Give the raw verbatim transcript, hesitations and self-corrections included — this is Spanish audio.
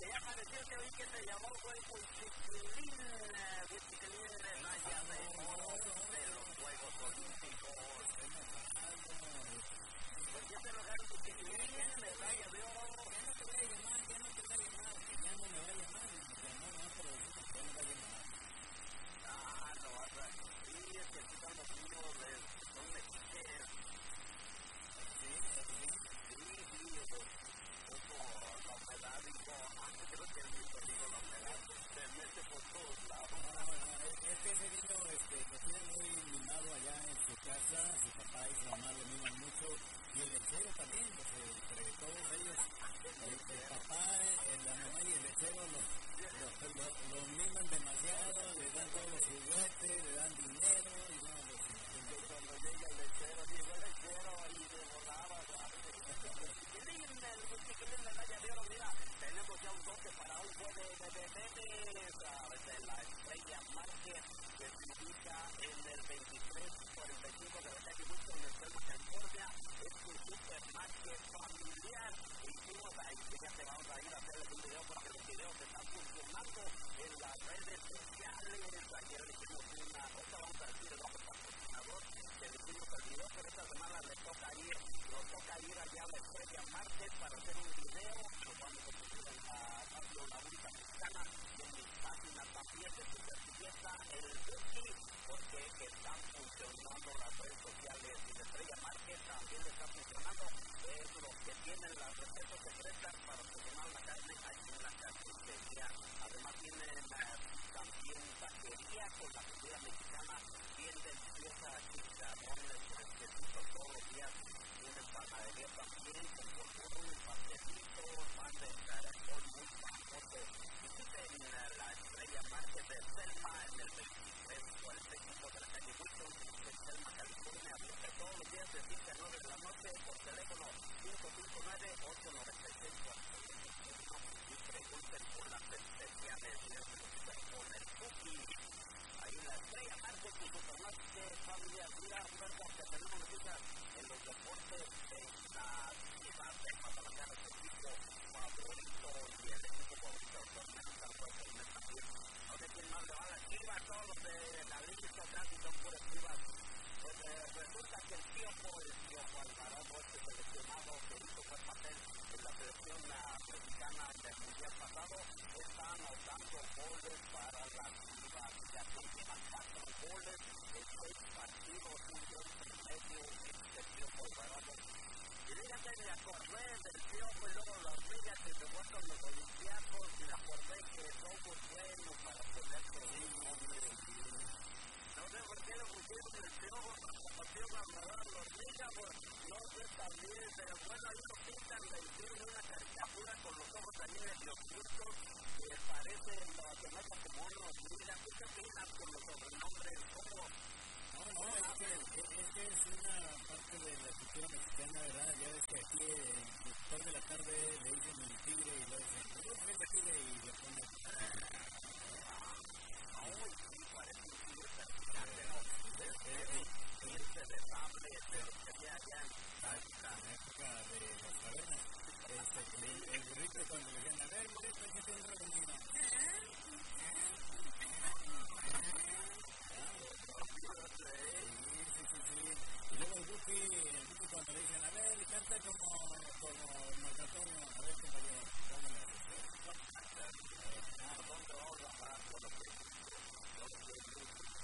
que ya pareció que hoy que se llamó fue Huichiquilín, Huichiquilín medalla de oro de los Juegos Olímpicos. Pues ya te rogaron Huichiquilín, medalla de oro. Ya no te voy a llamar, ya no te voy a llamar, que ya no me va a llamar, me llamó, no, pero ya no va a llamar. Ah, no vas a... Sí, es que aquí están los niños, son mexicanos. Sí, sí, sí, pues, como la humedad, digo, antes creo que el mismo, digo, la humedad se mete por todos lados. No, no, no, es, es que ese niño, este, lo tiene muy mimado allá en su casa, su papá y su mamá lo miman mucho, y el lechero también, pues, entre todos ellos, el, el papá, el, la mamá y el lechero los, los, los, los miman demasiado, le dan todos los juguetes, le dan dinero, y no, los, y cuando llega el lechero, llegó el lechero y le borraba, el Huichiquilín medalla de oro. Mira, tenemos ya un toque para un juego de bebés de la Estrella Márquez, que se ubica en el veintitrés cuarenta y cinco de la calle Wilson, en Selma, California. Es un supermarket familiar. E hicimos ahí, fíjate, vamos a ir a hacerles un video porque los videos están funcionando en las redes sociales. Ayer le hicimos una, otra vamos a decir el otro patrocinador, que le hicimos el video, pero esta semana le toca ir, nos toca ir allá a la Estrella Márquez para hacer un video. Nos vamos a subir en la radio La Única Mexicana, en mi página también de Super Fiesta, el Buki, porque están funcionando las redes sociales y la Estrella Márquez también está funcionando. Es los que tienen las recetas secretas para cocinar la carne allí en la carnicería. Además tienen uh, también taquería con la comida mexicana bien deliciosa, chicharrones, fresquecitos todos los días. Tienen panadería también con polvorón, pastelitos, pan de caracol muy famoso. Visiten la Estrella Márquez de Selma en el veintitrés cuarenta y cinco de la calle Wilson, en Selma, California, abierta todos los días de siete a nueve de la noche por teléfono cinco cinco nueve, ocho nueve seis, cuatro uno y pregunten por las especiales de con el Buki. Ahí en la Estrella Márquez, tu supermarket familiar. Mira, Humberto, que tenemos noticias en los deportes de la ciudad de Guadalajara, su equipo favorito y el equipo favorito del torneo, también. No sé quién más le va a las Chivas, todos los de la lista casi son puras Chivas. Pues eh, resulta que el Piojo, el Piojo Alvarado, este seleccionado que hizo buen papel en la selección mexicana del mundial pasado, está anotando goles para las Chivas. Ya llevan cuatro goles en seis partidos, un gol promedio este Piojo Alvarado. Y fíjate, me acordé del Piojo y luego las ligas que se fue con los olimpiados y me acordé que son muy buenos para poder producir hombres. No sé por qué le pusieron el Piojo para Piojo Alvarado los ligas, pues no sé también, pero bueno, ahí lo pintan, le hicieron una caricatura con los ojos también de los pintos, que parecen los que meten como unos ligas. ¿Tú qué opinas con los sobrenombres? ¿Cómo? No, no, es que, es que es una parte de la cultura mexicana, ¿verdad? Ya ves que aquí el doctor de la tarde le dicen el tigre y lo dicen, el tigre y le ponen